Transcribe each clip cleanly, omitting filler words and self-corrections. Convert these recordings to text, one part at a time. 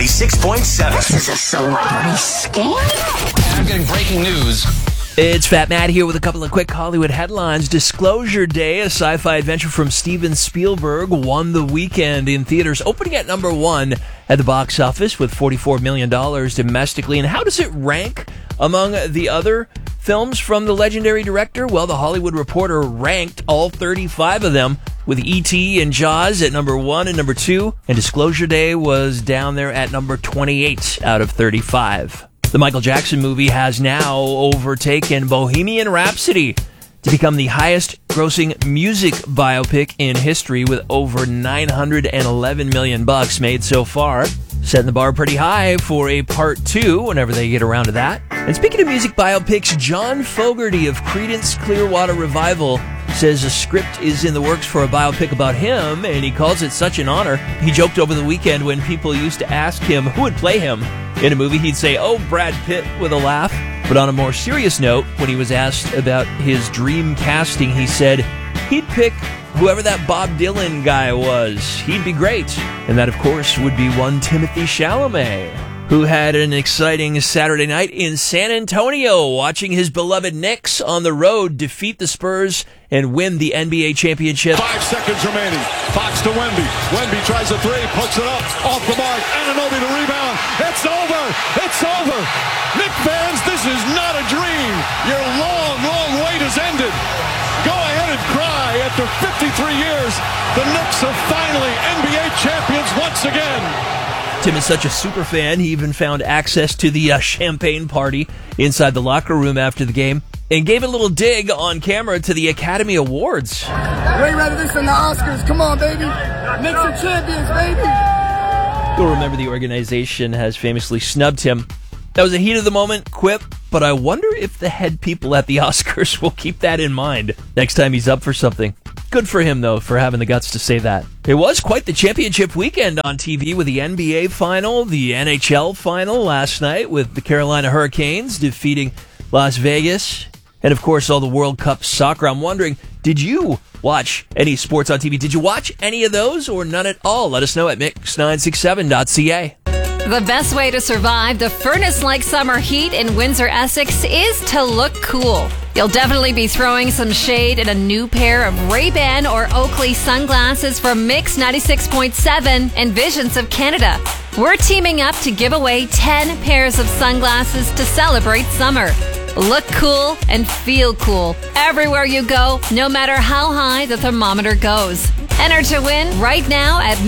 6.7. This is a celebrity scam. I'm getting breaking news. It's Fat Matt here with a couple of quick Hollywood headlines. Disclosure Day, a sci-fi adventure from Steven Spielberg, won the weekend in theaters, opening at number 1 at the box office with $44 million domestically. And how does it rank among the other films from the legendary director? Well, The Hollywood Reporter ranked all 35 of them, with E.T. and Jaws at number 1 and number 2, and Disclosure Day was down there at number 28 out of 35. The Michael Jackson movie has now overtaken Bohemian Rhapsody to become the highest-grossing music biopic in history, with over $911 million made so far, setting the bar pretty high for a part 2 whenever they get around to that. And speaking of music biopics, John Fogerty of Creedence Clearwater Revival says a script is in the works for a biopic about him, and he calls it such an honor. He joked over the weekend when people used to ask him who would play him in a movie, he'd say, "Oh, Brad Pitt," with a laugh. But on a more serious note, when he was asked about his dream casting, he said he'd pick whoever that Bob Dylan guy was. He'd be great. And that, of course, would be one Timothée Chalamet, who had an exciting Saturday night in San Antonio, watching his beloved Knicks on the road defeat the Spurs and win the NBA championship. 5 seconds remaining. Fox to Wemby. Wemby tries a three, pokes it up, off the mark. Anunoby to rebound. It's over. It's over. Knicks fans, this is not a dream. Your long, long wait has ended. Go ahead and cry. After 53 years, the Knicks are finally NBA champions once again. Tim is such a super fan, he even found access to the champagne party inside the locker room after the game and gave a little dig on camera to the Academy Awards. Way rather this than the Oscars. Come on, baby. Knicks are champions, baby. You'll remember the organization has famously snubbed him. That was a heat of the moment quip, but I wonder if the head people at the Oscars will keep that in mind next time he's up for something. Good for him, though, for having the guts to say that. It was quite the championship weekend on TV with the NBA final, the NHL final last night with the Carolina Hurricanes defeating Las Vegas, and of course all the World Cup soccer. I'm wondering, did you watch any sports on TV? Did you watch any of those or none at all? Let us know at mix967.ca. The best way to survive the furnace-like summer heat in Windsor, Essex is to look cool. You'll definitely be throwing some shade in a new pair of Ray-Ban or Oakley sunglasses from Mix 96.7 and Visions of Canada. We're teaming up to give away 10 pairs of sunglasses to celebrate summer. Look cool and feel cool everywhere you go, no matter how high the thermometer goes. Enter to win right now at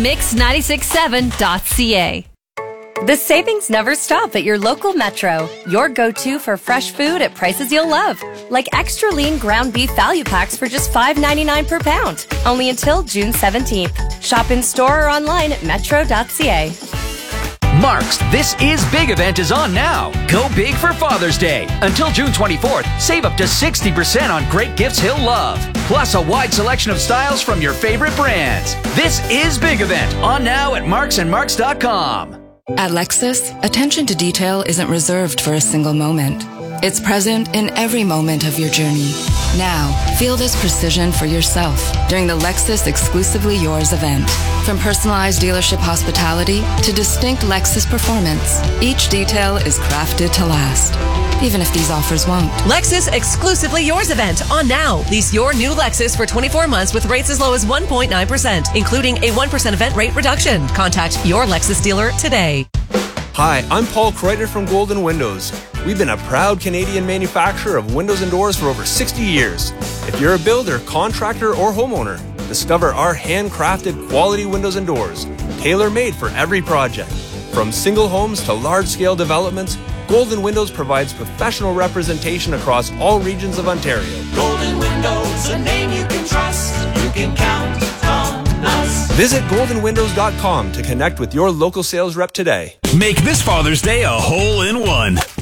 mix967.ca. The savings never stop at your local Metro. Your go-to for fresh food at prices you'll love. Like extra lean ground beef value packs for just $5.99 per pound. Only until June 17th. Shop in store or online at metro.ca. Mark's This Is Big event is on now. Go big for Father's Day. Until June 24th, save up to 60% on great gifts he'll love. Plus a wide selection of styles from your favorite brands. This Is Big event on now at marksandmarks.com. At Lexus, attention to detail isn't reserved for a single moment. It's present in every moment of your journey. Now, feel this precision for yourself during the Lexus Exclusively Yours event. From personalized dealership hospitality to distinct Lexus performance, each detail is crafted to last, even if these offers won't. Lexus Exclusively Yours event on now. Lease your new Lexus for 24 months with rates as low as 1.9%, including a 1% event rate reduction. Contact your Lexus dealer today. Hi, I'm Paul Kreuter from Golden Windows. We've been a proud Canadian manufacturer of windows and doors for over 60 years. If you're a builder, contractor, or homeowner, discover our handcrafted quality windows and doors, tailor-made for every project. From single homes to large-scale developments, Golden Windows provides professional representation across all regions of Ontario. Golden Windows, a name you can trust. You can count on us. Visit goldenwindows.com to connect with your local sales rep today. Make this Father's Day a hole-in-one.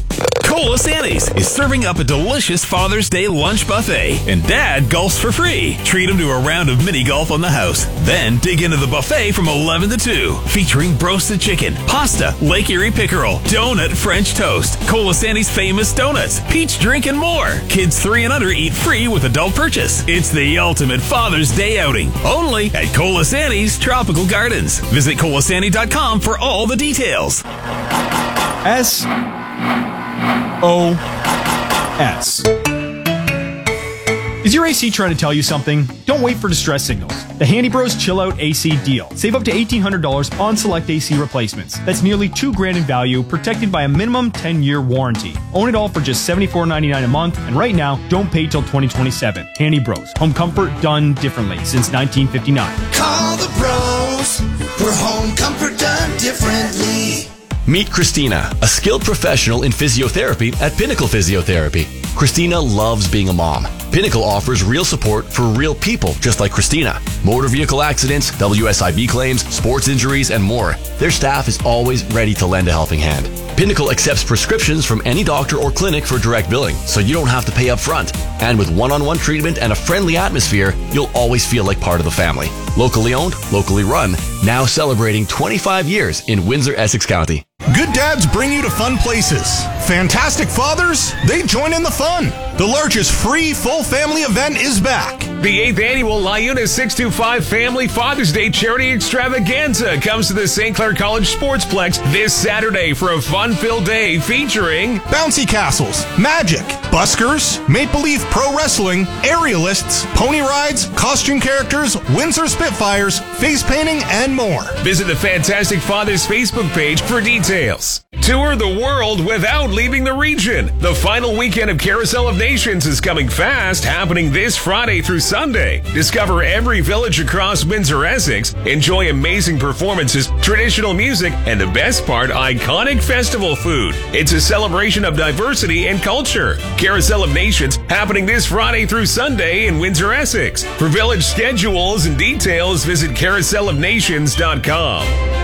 Colasantes is serving up a delicious Father's Day lunch buffet, and Dad golfs for free. Treat him to a round of mini golf on the house. Then dig into the buffet from 11 to 2, featuring roasted chicken, pasta, Lake Erie pickerel, donut French toast, Colasantes famous donuts, peach drink, and more. Kids 3 and under eat free with adult purchase. It's the ultimate Father's Day outing, only at Colasantes Tropical Gardens. Visit colasantes.com for all the details. SOS. Is your AC trying to tell you something? Don't wait for distress signals. The Handy Bros Chill Out AC deal. Save up to $1,800 on select AC replacements. That's nearly $2,000 in value, protected by a minimum 10-year warranty. Own it all for just $74.99 a month, and right now, don't pay till 2027. Handy Bros. Home comfort done differently since 1959. Call the bros for home comfort done differently. Meet Christina, a skilled professional in physiotherapy at Pinnacle Physiotherapy. Christina loves being a mom. Pinnacle offers real support for real people just like Christina. Motor vehicle accidents, WSIB claims, sports injuries, and more. Their staff is always ready to lend a helping hand. Pinnacle accepts prescriptions from any doctor or clinic for direct billing, so you don't have to pay up front. And with one-on-one treatment and a friendly atmosphere, you'll always feel like part of the family. Locally owned, locally run, now celebrating 25 years in Windsor, Essex County. Good dads bring you to fun places. Fantastic fathers, they join in the fun. The largest free full family event is back. The 8th annual LIUNA 625 Family Father's Day Charity Extravaganza comes to the St. Clair College Sportsplex this Saturday for a fun-filled day featuring bouncy castles, magic, buskers, make-believe pro wrestling, aerialists, pony rides, costume characters, Windsor Spitfires, face painting, and more. Visit the Fantastic Fathers Facebook page for details. Tour the world without leaving the region. The final weekend of Carousel of Nations is coming fast, happening this Friday through Sunday. Discover every village across Windsor, Essex. Enjoy amazing performances, traditional music, and the best part, iconic festival food. It's a celebration of diversity and culture. Carousel of Nations, happening this Friday through Sunday in Windsor, Essex. For village schedules and details, visit carouselofnations.com.